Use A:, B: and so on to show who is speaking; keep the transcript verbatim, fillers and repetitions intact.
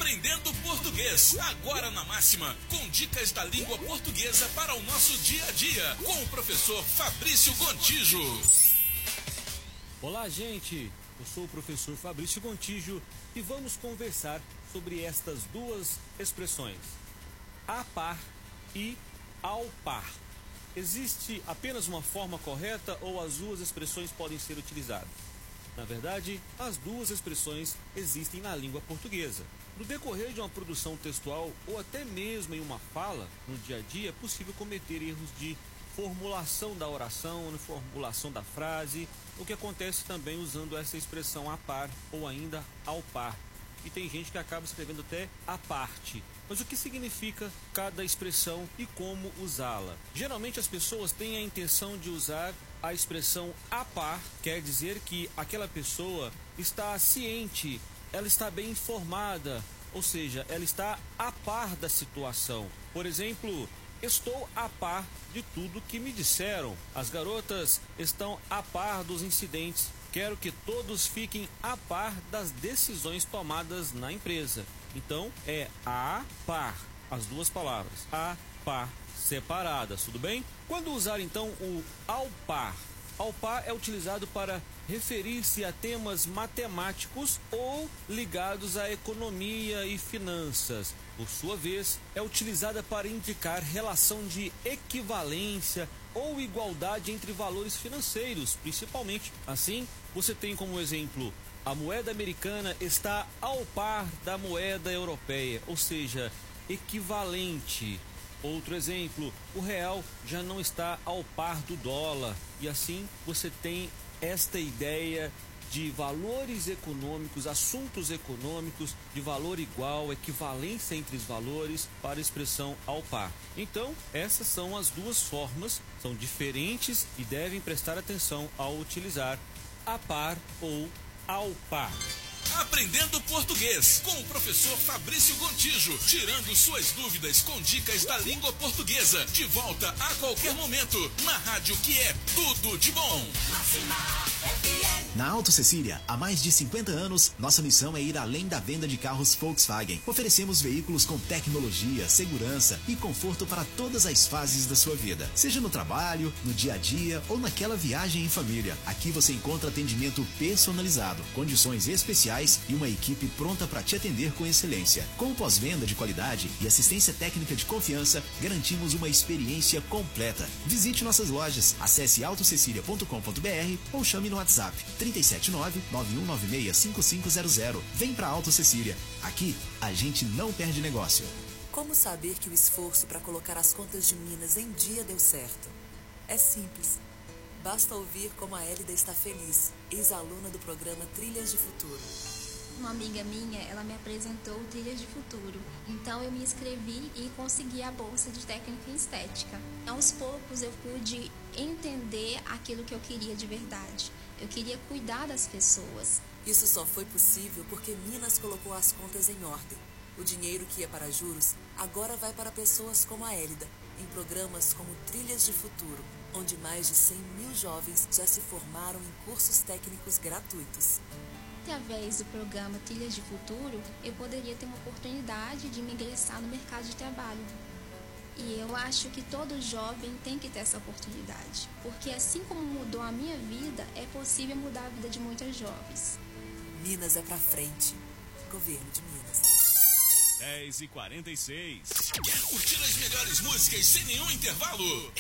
A: Aprendendo Português, agora na Máxima, com dicas da língua portuguesa para o nosso dia a dia, com o professor Fabrício Gontijo.
B: Olá, gente! Eu sou o professor Fabrício Gontijo e vamos conversar sobre estas duas expressões, a par e ao par. Existe apenas uma forma correta ou as duas expressões podem ser utilizadas? Na verdade, as duas expressões existem na língua portuguesa. No decorrer de uma produção textual ou até mesmo em uma fala, no dia a dia, é possível cometer erros de formulação da oração, na formulação da frase, o que acontece também usando essa expressão a par ou ainda ao par. E tem gente que acaba escrevendo até a parte. Mas o que significa cada expressão e como usá-la? Geralmente as pessoas têm a intenção de usar a expressão a par, quer dizer que aquela pessoa está ciente, ela está bem informada, ou seja, ela está a par da situação. Por exemplo, estou a par de tudo que me disseram. As garotas estão a par dos incidentes. Quero que todos fiquem a par das decisões tomadas na empresa. Então, é a par, as duas palavras, a par, separadas, tudo bem? Quando usar então o ao par? Ao par é utilizado para referir-se a temas matemáticos ou ligados à economia e finanças. Por sua vez, é utilizada para indicar relação de equivalência ou igualdade entre valores financeiros, principalmente. Assim, você tem como exemplo, a moeda americana está ao par da moeda europeia, ou seja, equivalente. Outro exemplo, o real já não está ao par do dólar. E assim você tem esta ideia de valores econômicos, assuntos econômicos de valor igual, equivalência entre os valores para a expressão ao par. Então, essas são as duas formas, são diferentes e devem prestar atenção ao utilizar a par ou ao par.
A: Aprendendo Português, com o professor Fabrício Gontijo, tirando suas dúvidas com dicas da língua portuguesa. De volta a qualquer momento, na rádio que é tudo de bom.
C: Na Auto Cecília, há mais de cinquenta anos, nossa missão é ir além da venda de carros Volkswagen. Oferecemos veículos com tecnologia, segurança e conforto para todas as fases da sua vida. Seja no trabalho, no dia a dia ou naquela viagem em família. Aqui você encontra atendimento personalizado, condições especiais e uma equipe pronta para te atender com excelência. Com pós-venda de qualidade e assistência técnica de confiança, garantimos uma experiência completa. Visite nossas lojas, acesse auto cecília ponto com ponto br ou chame no WhatsApp três sete nove, nove um nove seis, cinco cinco zero zero. Vem pra Auto Cecília. Aqui, a gente não perde negócio.
D: Como saber que o esforço para colocar as contas de Minas em dia deu certo? É simples. Basta ouvir como a Hélida está feliz, ex-aluna do programa Trilhas de Futuro.
E: Uma amiga minha, ela me apresentou o Trilhas de Futuro. Então eu me inscrevi e consegui a bolsa de técnica em estética. Aos poucos eu pude entender aquilo que eu queria de verdade. Eu queria cuidar das pessoas.
D: Isso só foi possível porque Minas colocou as contas em ordem. O dinheiro que ia para juros agora vai para pessoas como a Hélida, em programas como Trilhas de Futuro, onde mais de cem mil jovens já se formaram em cursos técnicos gratuitos.
E: Através do programa Trilhas de Futuro, eu poderia ter uma oportunidade de me ingressar no mercado de trabalho. E eu acho que todo jovem tem que ter essa oportunidade, porque assim como mudou a minha vida, é possível mudar a vida de muitos jovens.
D: Minas é pra frente. Governo de Minas.
A: dez e quarenta e seis. Quer curtir as melhores músicas sem nenhum intervalo?